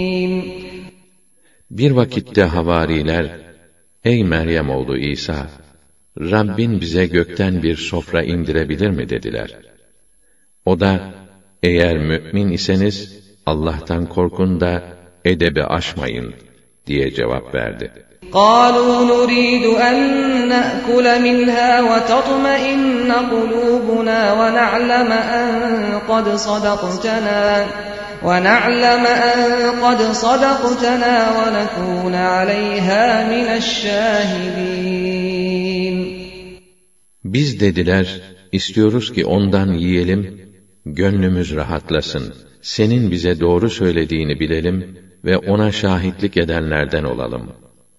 Bir vakitte havariler, ey Meryem oğlu İsa, Rabbin bize gökten bir sofra indirebilir mi dediler. O da, eğer mümin iseniz, Allah'tan korkun da edebi aşmayın diye cevap verdi. قَالُوا نُرِيدُ أَن نَّأْكُلَ مِنْهَا وَتَطْمَئِنَّ قُلُوبُنَا وَنَعْلَمَ أَن قَدْ صَدَقْتَنَا وَنَكُونَ عَلَيْهَا مِنَ الشَّاهِدِينَ. Biz dediler, istiyoruz ki ondan yiyelim, gönlümüz rahatlasın, senin bize doğru söylediğini bilelim ve ona şahitlik edenlerden olalım.